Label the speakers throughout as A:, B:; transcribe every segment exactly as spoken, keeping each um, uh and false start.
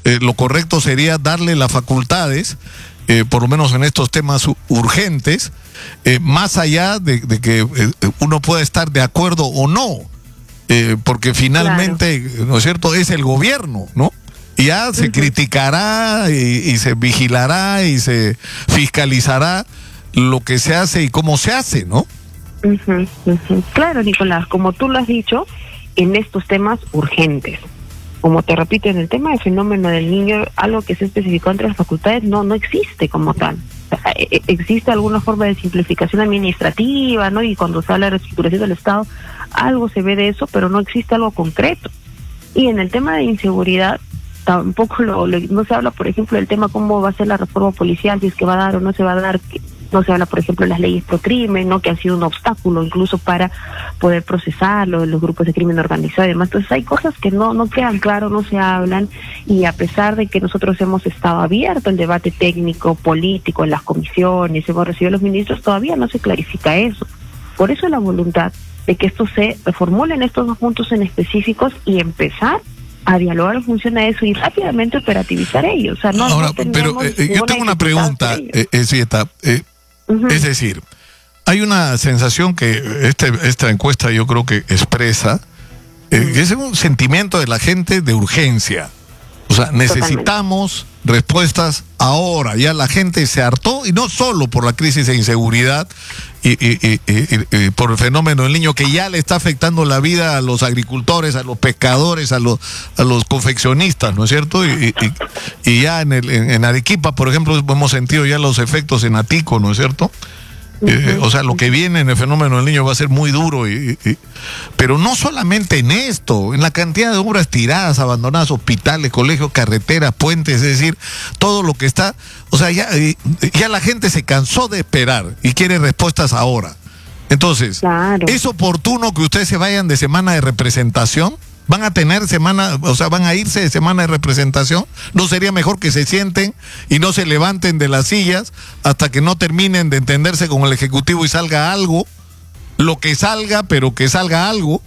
A: eh, lo correcto sería darle las facultades, eh, por lo menos en estos temas urgentes, eh, más allá de, de que eh, uno pueda estar de acuerdo o no, eh, porque finalmente, claro, ¿no es cierto?, es el gobierno, ¿no? Y ya se uh-huh. criticará y, y se vigilará y se fiscalizará lo que se hace y cómo se hace, ¿no?
B: Uh-huh, uh-huh. Claro, Nicolás, como tú lo has dicho, en estos temas urgentes. Como te repito, en el tema del fenómeno del niño, algo que se especificó entre las facultades no no existe como tal. O sea, e- existe alguna forma de simplificación administrativa, ¿no? Y cuando se habla de reestructuración del Estado, algo se ve de eso, pero no existe algo concreto. Y en el tema de inseguridad, tampoco lo, lo, no se habla, por ejemplo, del tema cómo va a ser la reforma policial, si es que va a dar o no se va a dar. No se habla, por ejemplo, de las leyes pro crimen, ¿no?, que han sido un obstáculo incluso para poder procesarlo, los grupos de crimen organizado y demás. Entonces hay cosas que no no quedan claras, no se hablan, y a pesar de que nosotros hemos estado abiertos al debate técnico, político, en las comisiones, hemos recibido a los ministros, todavía no se clarifica eso. Por eso la voluntad de que esto se reformule en estos dos puntos en específicos y empezar a dialogar en función a eso y rápidamente operativizar ello. O sea, no,
A: Ahora,
B: no
A: pero eh, yo tengo una pregunta, eh, Zieta, eh, uh-huh. es decir, hay una sensación que este, esta encuesta yo creo que expresa, eh, uh-huh. que es un sentimiento de la gente de urgencia. O sea, necesitamos Totalmente. respuestas ahora. Ya la gente se hartó, y no solo por la crisis de inseguridad y, y, y, y, y por el fenómeno del niño, que ya le está afectando la vida a los agricultores, a los pescadores, a los a los confeccionistas, ¿no es cierto? Y, y, y ya en, el, en, en Arequipa, por ejemplo, hemos sentido ya los efectos en Atico, ¿no es cierto? Eh, o sea, lo que viene en el fenómeno del niño va a ser muy duro, y, y, pero no solamente en esto, en la cantidad de obras tiradas, abandonadas, hospitales, colegios, carreteras, puentes, es decir, todo lo que está, o sea, ya, ya la gente se cansó de esperar y quiere respuestas ahora. Entonces, claro. ¿es oportuno que ustedes se vayan de semana de representación? ¿Van a tener semana, o sea, van a irse de semana de representación? ¿No sería mejor que se sienten y no se levanten de las sillas hasta que no terminen de entenderse con el Ejecutivo y salga algo? Lo que salga, pero que salga algo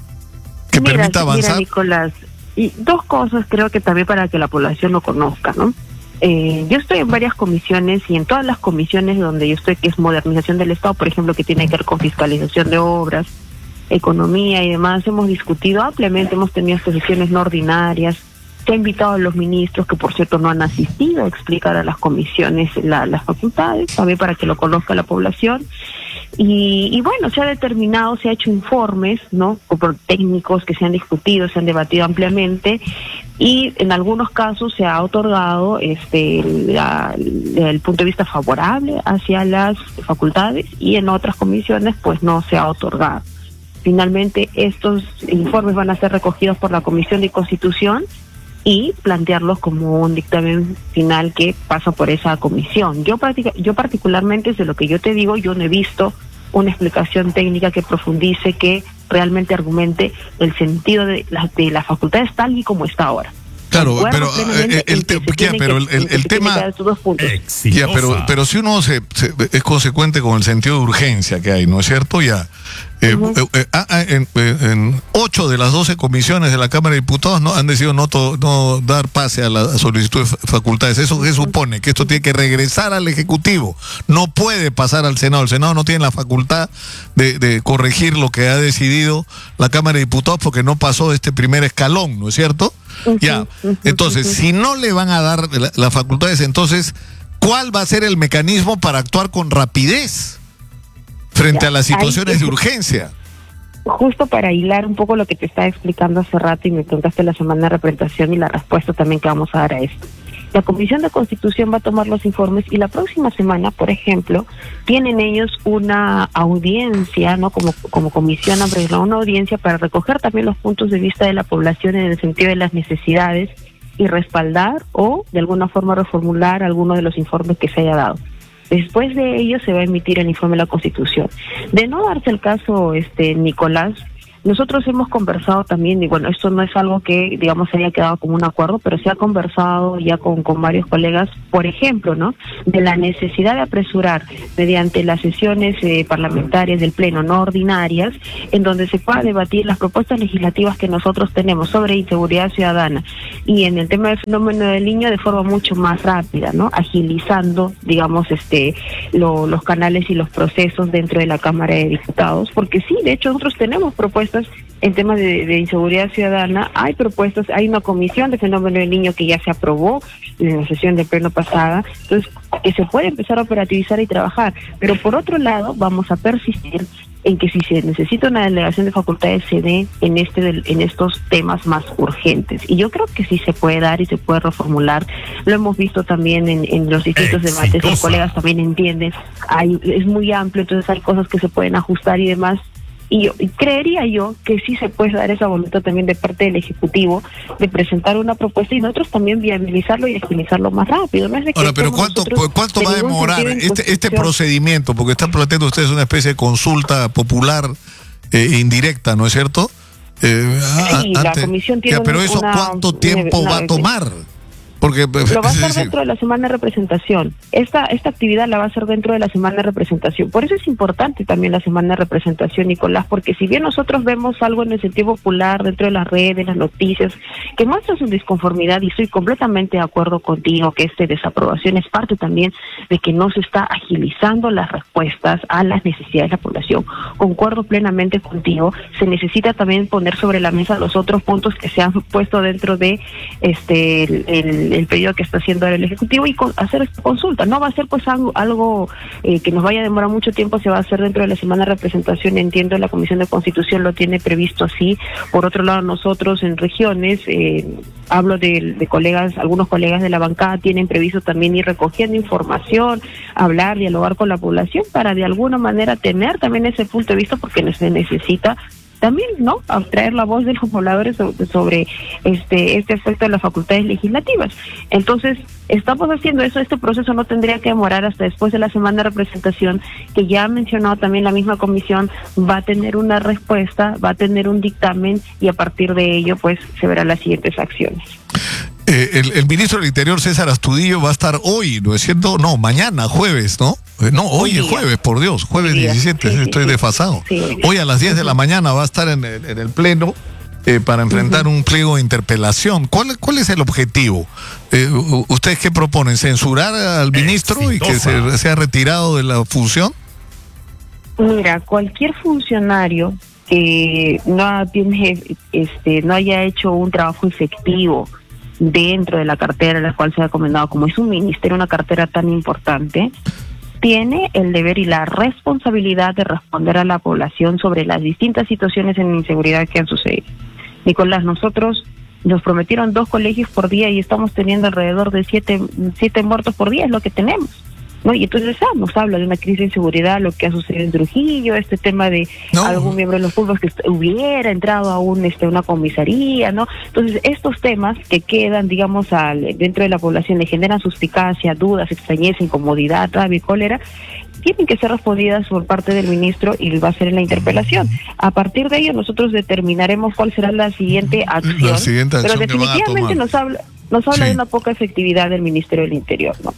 A: que mira, permita avanzar.
B: Mira, Nicolás, y dos cosas creo que también para que la población lo conozca, ¿no? Eh, yo estoy en varias comisiones, y en todas las comisiones donde yo estoy, que es modernización del Estado, por ejemplo, que tiene que ver con fiscalización de obras, economía y demás, hemos discutido ampliamente, hemos tenido sesiones no ordinarias, se ha invitado a los ministros, que por cierto no han asistido a explicar a las comisiones la, las facultades, también para que lo conozca la población, y, y bueno, se ha determinado, se ha hecho informes, ¿no?, por técnicos que se han discutido, se han debatido ampliamente, y en algunos casos se ha otorgado este la, el punto de vista favorable hacia las facultades, y en otras comisiones pues no se ha otorgado. Finalmente, estos informes van a ser recogidos por la Comisión de Constitución y plantearlos como un dictamen final que pasa por esa comisión. Yo, yo particularmente, desde lo que yo te digo, yo no he visto una explicación técnica que profundice, que realmente argumente el sentido de, la, de las facultades tal y como está ahora.
A: Claro, pero eh, el, te, ya, pero el, el, el tema ya, pero pero si uno se, se, es consecuente con el sentido de urgencia que hay, ¿no es cierto? Ya eh, uh-huh. eh, eh, en, en ocho de las doce comisiones de la Cámara de Diputados no han decidido no, to, no dar pase a la solicitud de facultades. Eso que supone que esto tiene que regresar al Ejecutivo, no puede pasar al Senado. El Senado no tiene la facultad de, de corregir lo que ha decidido la Cámara de Diputados, porque no pasó este primer escalón, ¿no es cierto? Uh-huh, ya, uh-huh, entonces, uh-huh. si no le van a dar las la facultades, entonces, ¿cuál va a ser el mecanismo para actuar con rapidez frente ya, a las situaciones ahí, de urgencia?
B: Justo para hilar un poco lo que te estaba explicando hace rato, y me preguntaste la semana de representación y la respuesta también que vamos a dar a esto. La Comisión de Constitución va a tomar los informes, y la próxima semana, por ejemplo, tienen ellos una audiencia, ¿no? Como, como comisión, una audiencia para recoger también los puntos de vista de la población en el sentido de las necesidades, y respaldar o de alguna forma reformular alguno de los informes que se haya dado. Después de ello se va a emitir el informe de la Constitución. De no darse el caso, este Nicolás, nosotros hemos conversado también, y bueno, esto no es algo que, digamos, se haya quedado como un acuerdo, pero se ha conversado ya con, con varios colegas, por ejemplo, ¿no?, de la necesidad de apresurar mediante las sesiones eh, parlamentarias del Pleno no ordinarias, en donde se pueda debatir las propuestas legislativas que nosotros tenemos sobre inseguridad ciudadana y en el tema del fenómeno del niño de forma mucho más rápida, ¿no?, agilizando, digamos, este lo, los canales y los procesos dentro de la Cámara de Diputados, porque sí, de hecho nosotros tenemos propuestas en temas de, de inseguridad ciudadana, hay propuestas, hay una comisión de fenómeno del niño que ya se aprobó en la sesión de pleno pasada, entonces que se puede empezar a operativizar y trabajar, pero por otro lado vamos a persistir en que si se necesita una delegación de facultades se dé en este del, en estos temas más urgentes, y yo creo que sí se puede dar y se puede reformular. Lo hemos visto también en, en los distintos Exitosa. debates, los colegas también entienden, hay, es muy amplio, entonces hay cosas que se pueden ajustar y demás. Y, yo, y creería yo que sí se puede dar esa voluntad también de parte del Ejecutivo de presentar una propuesta y nosotros también viabilizarlo y agilizarlo más rápido. No es de que
A: Ahora, pero ¿cuánto, cuánto va a demorar este, este procedimiento? Porque están planteando ustedes una especie de consulta popular eh, indirecta, ¿no es cierto?
B: Eh, sí, a, la antes, comisión tiene
A: ya, pero eso una, ¿cuánto tiempo una, una, va a tomar? Porque
B: lo va a hacer dentro de la semana de representación. Esta esta actividad la va a hacer dentro de la semana de representación. Por eso es importante también la semana de representación, Nicolás, porque si bien nosotros vemos algo en el sentido popular dentro de las redes, las noticias, que muestra su disconformidad, y estoy completamente de acuerdo contigo que esta desaprobación es parte también de que no se está agilizando las respuestas a las necesidades de la población. Concuerdo plenamente contigo, se necesita también poner sobre la mesa los otros puntos que se han puesto dentro de este el, el el pedido que está haciendo el Ejecutivo y con, hacer esta consulta. No va a ser pues algo, algo eh, que nos vaya a demorar mucho tiempo, se va a hacer dentro de la semana de representación, entiendo, la Comisión de Constitución lo tiene previsto así. Por otro lado, nosotros en regiones, eh, hablo de, de colegas, algunos colegas de la bancada tienen previsto también ir recogiendo información, hablar, dialogar con la población para de alguna manera tener también ese punto de vista, porque se necesita también, ¿no?, abstraer la voz de los pobladores sobre, sobre este este aspecto de las facultades legislativas. Entonces, estamos haciendo eso, este proceso no tendría que demorar hasta después de la semana de representación, que ya ha mencionado también la misma comisión, va a tener una respuesta, va a tener un dictamen, y a partir de ello, pues, se verán las siguientes acciones.
A: Eh, el, el ministro del Interior, César Astudillo, va a estar hoy, ¿no es cierto? No, mañana, jueves, ¿no? Eh, no, hoy sí, es jueves, por Dios, jueves sí, diecisiete, sí, estoy sí, desfasado. Sí. Hoy a las diez de la mañana va a estar en el, en el Pleno eh, para enfrentar uh-huh. un pliego de interpelación. ¿Cuál, cuál es el objetivo? Eh, ¿Ustedes qué proponen? ¿Censurar al ministro Exitosa. y que se sea retirado de la función?
B: Mira, cualquier funcionario que no tiene, este, no haya hecho un trabajo efectivo dentro de la cartera a la cual se ha encomendado, como es un ministerio, una cartera tan importante, tiene el deber y la responsabilidad de responder a la población sobre las distintas situaciones en inseguridad que han sucedido. Nicolás, nosotros nos prometieron dos colegios por día y estamos teniendo alrededor de siete, siete muertos por día, es lo que tenemos, ¿no? Y entonces ah, nos habla de una crisis de inseguridad, lo que ha sucedido en Trujillo, este tema de no. algún miembro de los pueblos que hubiera entrado a un, este, una comisaría, ¿no? Entonces, estos temas que quedan, digamos, al, dentro de la población, le generan suspicacia, dudas, extrañeza, incomodidad, rabia y cólera, tienen que ser respondidas por parte del ministro y va a ser en la interpelación. A partir de ello, nosotros determinaremos cuál será la siguiente acción,
A: la siguiente acción
B: pero definitivamente nos habla, nos habla
A: sí.
B: de una poca efectividad del Ministerio del Interior, ¿no?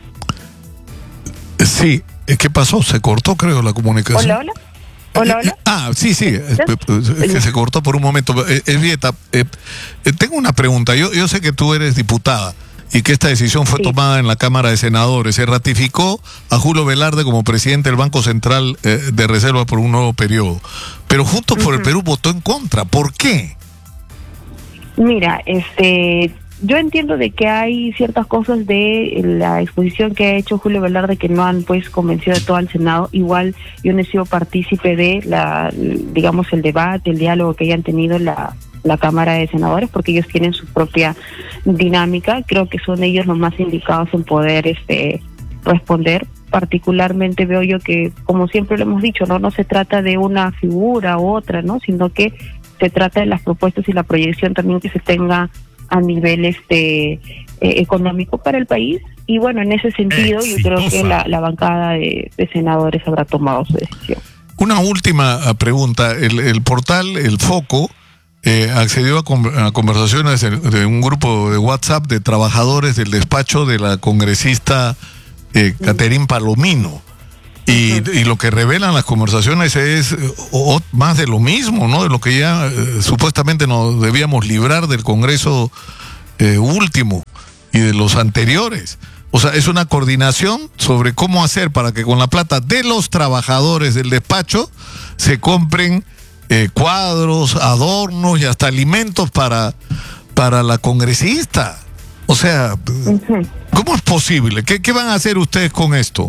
A: Sí, ¿qué pasó? Se cortó, creo, la comunicación.
B: Hola, hola. Hola, hola.
A: Ah, sí, sí, es que se cortó por un momento. Elvieta, eh, eh, tengo una pregunta. Yo, yo sé que tú eres diputada y que esta decisión fue sí. tomada en la Cámara de Senadores. Se ratificó a Julio Velarde como presidente del Banco Central eh, de Reserva por un nuevo periodo. Pero Juntos uh-huh. por el Perú votó en contra. ¿Por qué?
B: Mira, este... yo entiendo de que hay ciertas cosas de la exposición que ha hecho Julio Velarde que no han pues convencido de todo al Senado. Igual yo no he sido partícipe de la, digamos, el debate, el diálogo que hayan tenido la, la Cámara de Senadores, porque ellos tienen su propia dinámica. Creo que son ellos los más indicados en poder este responder. Particularmente veo yo que, como siempre lo hemos dicho, no no se trata de una figura u otra, no, sino que se trata de las propuestas y la proyección también que se tenga a nivel este eh, económico para el país. Y bueno, en ese sentido Exitosa. yo creo que la, la bancada de, de senadores habrá tomado su decisión.
A: Una última pregunta. El, el portal El Foco eh, accedió a, con, a conversaciones de, de un grupo de WhatsApp de trabajadores del despacho de la congresista eh, Catherine Palomino. Y, y lo que revelan las conversaciones es o, o, más de lo mismo, ¿no? De lo que ya eh, supuestamente nos debíamos librar del Congreso eh, último y de los anteriores. O sea, es una coordinación sobre cómo hacer para que con la plata de los trabajadores del despacho se compren eh, cuadros, adornos y hasta alimentos para, para la congresista. O sea, ¿cómo es posible? ¿Qué, qué van a hacer ustedes con esto?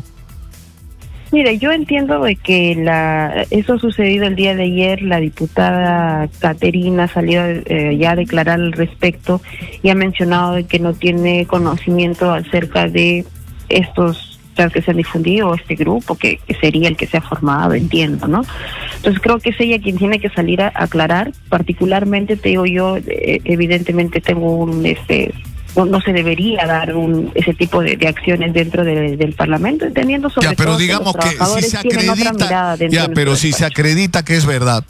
B: Mire, yo entiendo de que la eso ha sucedido el día de ayer. La diputada Caterina salió eh, ya a declarar al respecto y ha mencionado de que no tiene conocimiento acerca de estos que se han difundido, este grupo que, que sería el que se ha formado, entiendo, ¿no? Entonces creo que es ella quien tiene que salir a aclarar. Particularmente, te digo yo, eh, evidentemente tengo un este No, no se debería dar un, ese tipo de, de acciones dentro de, del Parlamento, entendiendo sobre
A: ya, pero
B: todo
A: digamos
B: que los trabajadores
A: que si se
B: tienen otra mirada
A: acredita,
B: dentro
A: ya,
B: de
A: pero si
B: despacho.
A: se acredita que es verdad,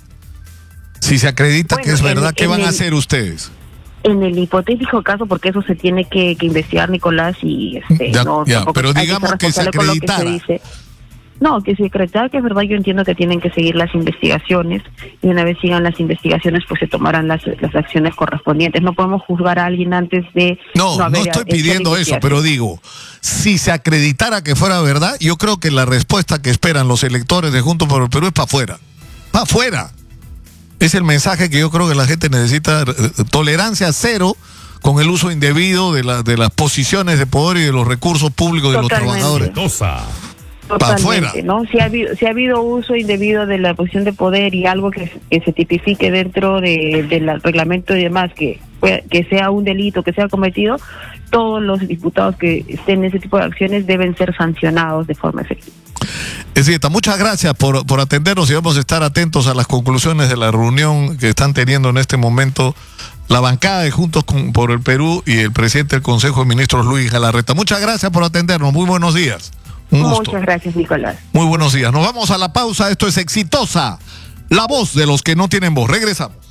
A: si se acredita
B: Bueno,
A: que es verdad,
B: en,
A: ¿qué
B: en
A: van
B: el,
A: a hacer ustedes?
B: En el hipotético caso, porque eso se tiene que, que investigar, Nicolás, y este,
A: ya,
B: no,
A: ya, pero digamos que, que se acreditara.
B: Que se dice. No, que si acreditara que es verdad, yo entiendo que tienen que seguir las investigaciones y una vez sigan las investigaciones, pues se tomarán las, las acciones correspondientes. No podemos juzgar a alguien antes de...
A: No, no, no estoy pidiendo eso, pero digo, si se acreditara que fuera verdad, yo creo que la respuesta que esperan los electores de Juntos por el Perú es para afuera. Para afuera. Es el mensaje que yo creo que la gente necesita, tolerancia cero con el uso indebido de, la, de las posiciones de poder y de los recursos públicos de
B: Totalmente.
A: los trabajadores.
B: Totalmente, ¿no? Si ha habido, si ha habido uso indebido de la posición de poder y algo que, que se tipifique dentro de, del reglamento y demás, que, que sea un delito, que sea cometido, todos los diputados que estén en ese tipo de acciones deben ser sancionados de forma efectiva.
A: Es cierto, muchas gracias por, por atendernos y vamos a estar atentos a las conclusiones de la reunión que están teniendo en este momento la bancada de Juntos con, por el Perú y el presidente del Consejo de Ministros, Luis Galarreta. Muchas gracias por atendernos, muy buenos días. Un gusto.
B: Muchas gracias, Nicolás.
A: Muy buenos días. Nos vamos a la pausa. Esto es Exitosa, la voz de los que no tienen voz. Regresamos.